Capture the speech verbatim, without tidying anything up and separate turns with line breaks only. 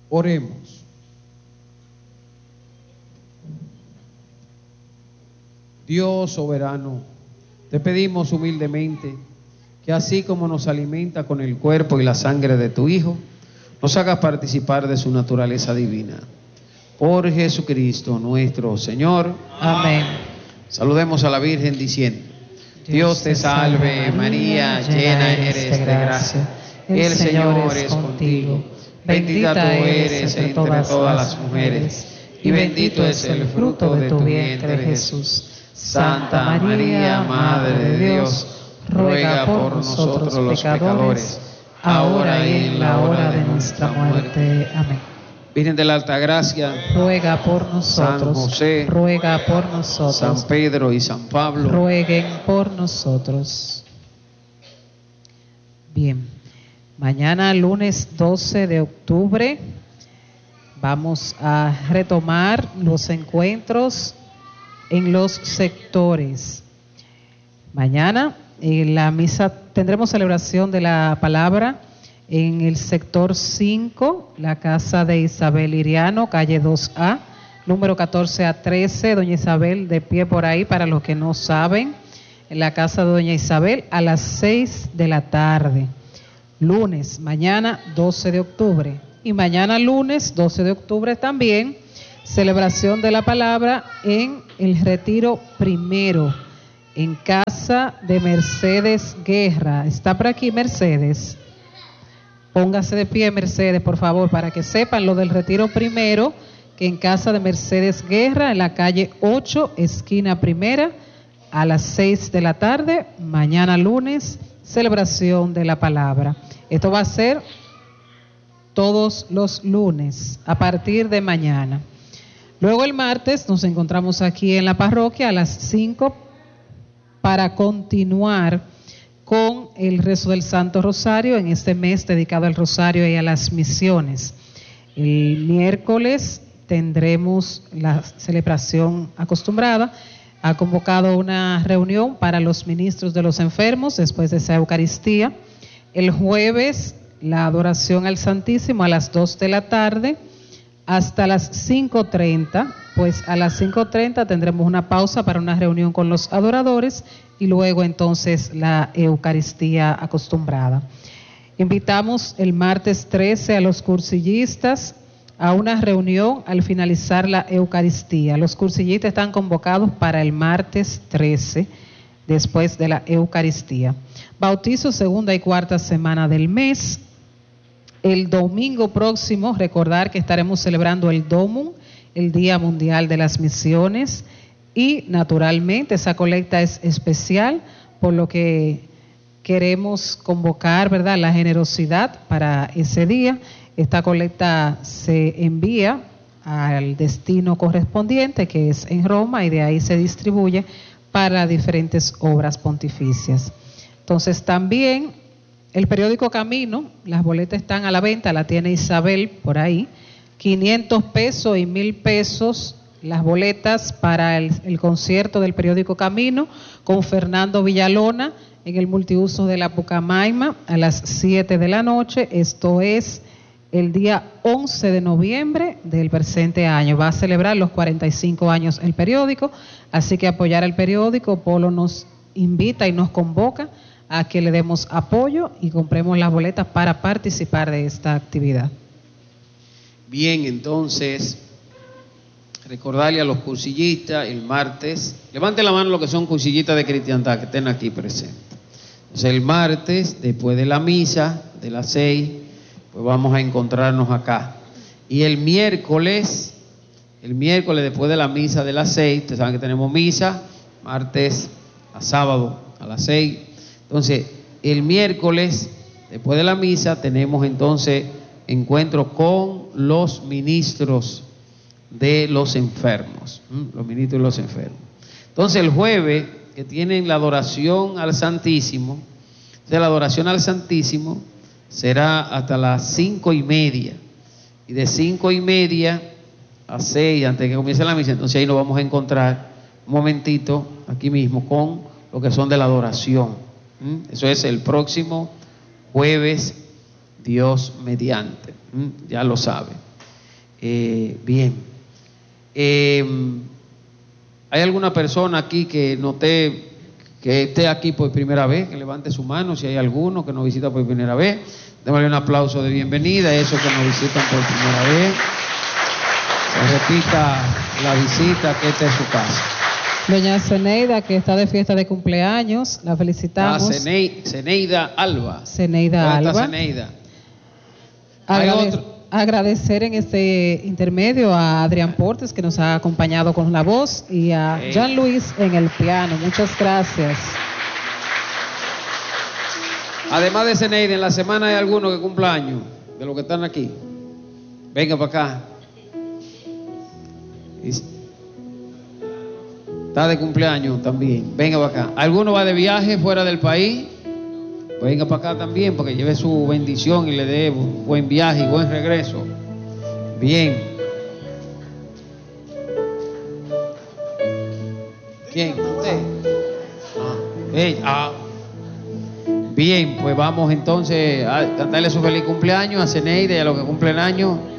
Oremos. Dios soberano, te pedimos humildemente que así como nos alimenta con el cuerpo y la sangre de tu Hijo, nos hagas participar de su naturaleza divina. Por Jesucristo nuestro Señor.
Amén.
Saludemos a la Virgen diciendo: Dios te salve María, llena eres de gracia, el Señor es contigo. Bendita tú eres entre todas las mujeres, y bendito es el fruto de tu vientre Jesús. Santa María, Madre de Dios, ruega por nosotros los pecadores, ahora y en la hora de nuestra muerte. Amén. Virgen de la Altagracia,
ruega por nosotros.
San José,
ruega por nosotros.
San Pedro y San Pablo,
rueguen por nosotros. Bien, mañana lunes doce de octubre vamos a retomar los encuentros en los sectores. Mañana en la misa tendremos celebración de la palabra en el sector cinco, la casa de Isabel Iriano, calle dos A, número catorce a trece, doña Isabel de pie por ahí para los que no saben, en la casa de doña Isabel a las seis de la tarde, lunes, mañana doce de octubre, y mañana lunes doce de octubre también, celebración de la palabra en el retiro primero, en casa de Mercedes Guerra. ¿Está por aquí Mercedes? Póngase de pie Mercedes, por favor, para que sepan lo del retiro primero, que en casa de Mercedes Guerra, en la calle ocho, esquina primera, a las seis de la tarde, mañana lunes, celebración de la palabra. Esto va a ser todos los lunes, a partir de mañana. Luego el martes nos encontramos aquí en la parroquia a las cinco para continuar con el rezo del Santo Rosario en este mes dedicado al Rosario y a las misiones. El miércoles tendremos la celebración acostumbrada. Ha convocado una reunión para los ministros de los enfermos después de esa Eucaristía. El jueves la adoración al Santísimo a las dos de la tarde hasta las cinco treinta, pues a las cinco treinta tendremos una pausa para una reunión con los adoradores y luego entonces la Eucaristía acostumbrada. Invitamos el martes trece a los cursillistas a una reunión al finalizar la Eucaristía. Los cursillistas están convocados para el martes trece, después de la Eucaristía. Bautizo segunda y cuarta semana del mes. El domingo próximo, recordar que estaremos celebrando el Domum, el Día Mundial de las Misiones, y naturalmente esa colecta es especial, por lo que queremos convocar, ¿verdad?, la generosidad para ese día. Esta colecta se envía al destino correspondiente, que es en Roma, y de ahí se distribuye para diferentes obras pontificias. Entonces también el periódico Camino, las boletas están a la venta, la tiene Isabel por ahí, quinientos pesos y mil pesos las boletas para el, el concierto del periódico Camino con Fernando Villalona en el multiuso de la Pucamaima a las siete de la noche. Esto es el día once de noviembre del presente año. Va a celebrar los cuarenta y cinco años el periódico, así que apoyar al periódico. Polo nos invita y nos convoca a que le demos apoyo y compremos las boletas para participar de esta actividad.
Bien, entonces, recordarle a los cursillistas el martes, levante la mano los que son cursillistas de cristiandad, que estén aquí presentes. Entonces el martes, después de la misa, de las seis, pues vamos a encontrarnos acá. Y el miércoles, el miércoles después de la misa de las seis, ustedes saben que tenemos misa, martes a sábado a las seis. Entonces, el miércoles, después de la misa, tenemos entonces encuentro con los ministros de los enfermos, ¿m? los ministros de los enfermos. Entonces, el jueves, que tienen la adoración al Santísimo, de la adoración al Santísimo será hasta las cinco y media, y de cinco y media a seis, antes de que comience la misa, entonces ahí nos vamos a encontrar un momentito aquí mismo con lo que son de la adoración. ¿Mm? Eso es el próximo jueves, Dios mediante. ¿Mm? Ya lo sabe. Eh, bien. Eh, ¿Hay alguna persona aquí que noté que esté aquí por primera vez? Que levante su mano si hay alguno que nos visita por primera vez. Démosle un aplauso de bienvenida a esos que nos visitan por primera vez. Se repita la visita, que esta es su casa.
Doña Zeneida, que está de fiesta de cumpleaños, la felicitamos.
Ah, Zenei- Zeneida Alba.
Zeneida
¿Dónde está
Alba.
Zeneida? Hay
Agrade-
otro.
Agradecer en este intermedio a Adrián Portes, que nos ha acompañado con la voz, y a
Hey.
Jean Luis en el piano. Muchas gracias.
Además de Zeneida, en la semana hay alguno que cumpla años, de los que están aquí. Venga para acá. Está de cumpleaños también. Venga para acá. ¿Alguno va de viaje fuera del país? Venga para acá también, porque lleve su bendición y le dé buen viaje y buen regreso. Bien. ¿Quién? ¿Usted? Ah, ella. Ah. Bien, pues vamos entonces a cantarle su feliz cumpleaños a Zeneida y a los que cumplen años.